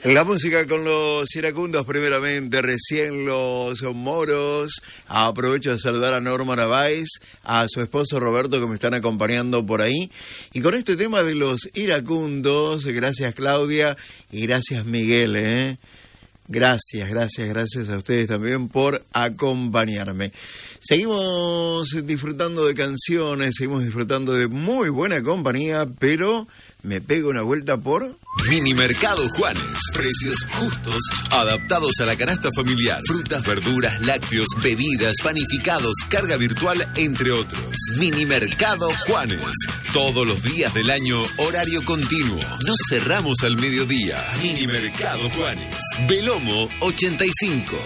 La música con los iracundos, primeramente, recién los moros. Aprovecho de saludar a Norma Narváez, a su esposo Roberto, que me están acompañando por ahí. Y con este tema de los iracundos, gracias Claudia y gracias Miguel, Gracias a ustedes también por acompañarme. Seguimos disfrutando de canciones, seguimos disfrutando de muy buena compañía, pero me pego una vuelta por... Minimercado Juanes. Precios justos, adaptados a la canasta familiar. Frutas, verduras, lácteos, bebidas, panificados, carga virtual, entre otros. Minimercado Juanes. Todos los días del año, horario continuo. No cerramos al mediodía. Minimercado Juanes. Belomo 85.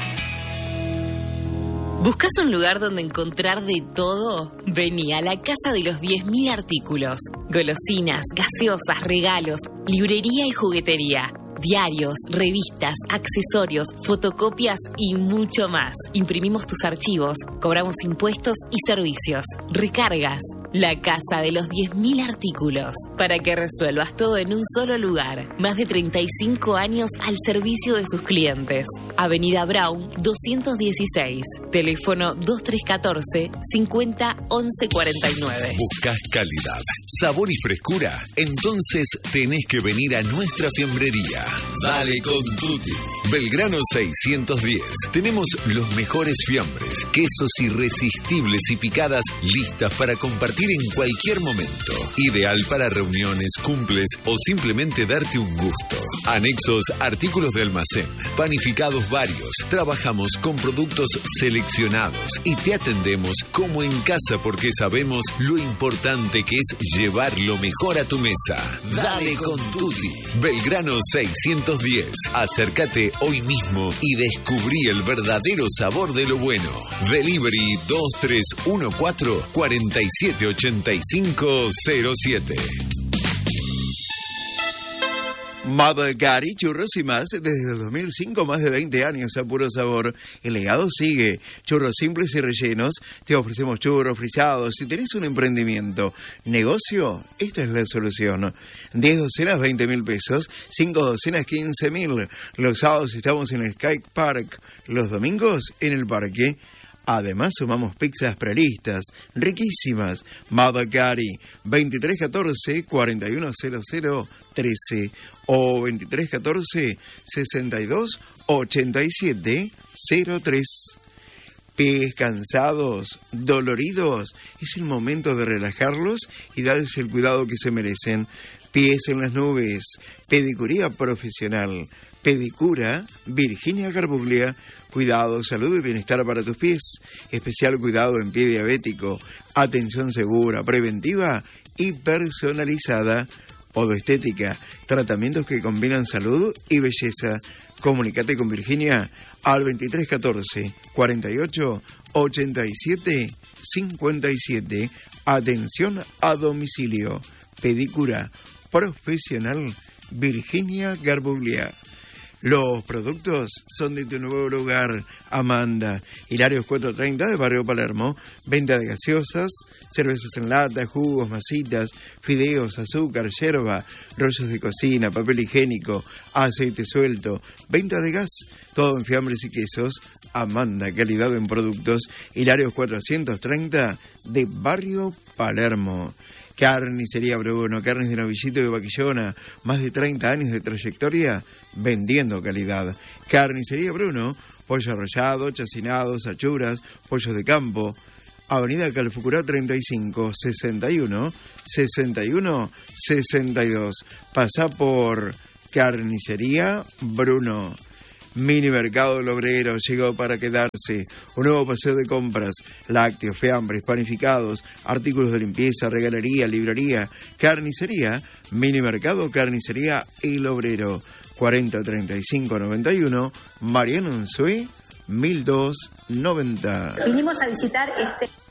¿Buscas un lugar donde encontrar de todo? Vení a la Casa de los 10.000 artículos. Golosinas, gaseosas, regalos, librería y juguetería. Diarios, revistas, accesorios, fotocopias y mucho más. Imprimimos tus archivos, cobramos impuestos y servicios. Recargas. La Casa de los 10.000 artículos. Para que resuelvas todo en un solo lugar. Más de 35 años al servicio de sus clientes. Avenida Brown 216. Teléfono 2314 50 11 49. ¿Buscás calidad, sabor y frescura? Entonces tenés que venir a nuestra fiambrería. Dale con Tutti. Belgrano 610. Tenemos los mejores fiambres, quesos irresistibles y picadas listas para compartir en cualquier momento. Ideal para reuniones, cumples o simplemente darte un gusto. Anexos, artículos de almacén, panificados varios. Trabajamos con productos seleccionados y te atendemos como en casa porque sabemos lo importante que es llevar lo mejor a tu mesa. Dale con Tutti. Belgrano 610. Acércate hoy mismo y descubrí el verdadero sabor de lo bueno. Delivery 2314 478507. Mother Gary, churros y más, desde el 2005, más de 20 años a puro sabor. El legado sigue. Churros simples y rellenos. Te ofrecemos churros frisados. Si tenés un emprendimiento, negocio, esta es la solución. 10 docenas, 20.000 pesos. 5 docenas, 15.000. Los sábados estamos en el Sky Park. Los domingos, en el parque. Además, sumamos pizzas prelistas, riquísimas. Mother Gary, 2314-410013 o 2314-628703. Pies cansados, doloridos, es el momento de relajarlos y darles el cuidado que se merecen. Pies en las nubes, pedicuría profesional. Pedicura Virginia Garbuglia. Cuidado, salud y bienestar para tus pies. Especial cuidado en pie diabético. Atención segura, preventiva y personalizada. Odoestética. Tratamientos que combinan salud y belleza. Comunícate con Virginia al 2314 48 87 57. Atención a domicilio. Pedicura profesional Virginia Garbuglia. Los productos son de tu nuevo lugar, Amanda. Hilarios 430 de Barrio Palermo. Venta de gaseosas, cervezas en lata, jugos, masitas, fideos, azúcar, yerba, rollos de cocina, papel higiénico, aceite suelto. Venta de gas, todo en fiambres y quesos. Amanda, calidad en productos. Hilarios 430 de Barrio Palermo. Carnicería Bruno, carnes de novillito y de vaquillona, más de 30 años de trayectoria vendiendo calidad. Carnicería Bruno, pollo arrollado, chacinados, achuras, pollos de campo. Avenida Calfucurá 35, 61, 61, 62. Pasá por Carnicería Bruno. Minimercado El Obrero llegó para quedarse. Un nuevo paseo de compras. Lácteos, fiambres, panificados, artículos de limpieza, regalería, librería, carnicería. Minimercado Carnicería El Obrero. 403591, Mariano Unzué, 1290. Vinimos a visitar este...